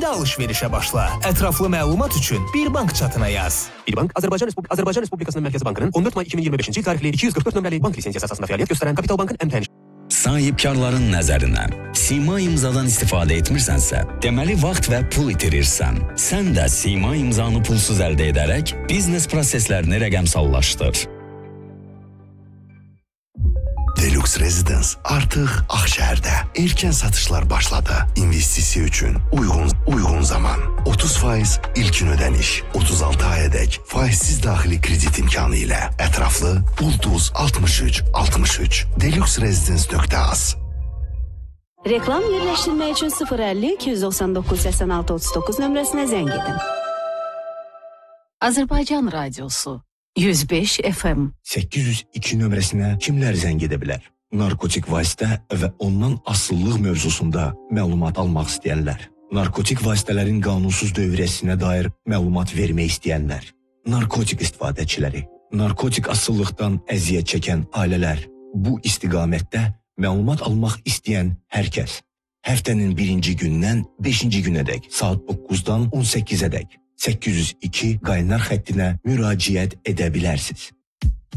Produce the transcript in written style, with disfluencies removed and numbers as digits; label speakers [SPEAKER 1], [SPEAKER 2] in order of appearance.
[SPEAKER 1] İndi alış-verişə başla. Ətraflı məlumat üçün Bir Bank çatına yaz.
[SPEAKER 2] Bir Bank, Azərbaycan Respublikasının Mərkəzi Bankının 14 may 2025-ci il tarixli 244 nömrəli bank lisensiyası əsasında fəaliyyət göstərən Kapital Bankın əmtəniş.
[SPEAKER 3] Sahibkarların nəzərinə, Sima imzadan istifadə etmirsənsə, deməli vaxt və pul itirirsən. Sən də Sima imzanı pulsuz əldə edərək biznes proseslərini rəqəmsallaşdır.
[SPEAKER 4] Deluxe Residence artıq Ağşəhərdə erkən satışlar başladı. İnvestisiya üçün uyğun zaman. 30% ilkin ödəniş, 36 ayədək faizsiz daxili kredit imkanı ilə ətraflı Ulduz 63 deluxeresidence.az.
[SPEAKER 5] Reklam yerləşdirmək üçün 050-299-86-39 nömrəsinə zəng edin. Azərbaycan Radiosu 105 FM
[SPEAKER 6] 802 nömrəsinə kimlər zəng edə bilər? Narkotik vasitə və ondan asıllıq mövzusunda məlumat almaq istəyənlər. Narkotik vasitələrin qanunsuz dövriyyəsinə dair məlumat vermək istəyənlər. Narkotik istifadəçiləri. Narkotik asıllıqdan əziyyət çəkən ailələr. Bu istiqamətdə məlumat almaq istəyən hər kəs. Həftənin 1-ci gündən 5-ci günədək saat 9-dan 18-ədək 802 qaynar xəttinə müraciət edə bilərsiniz.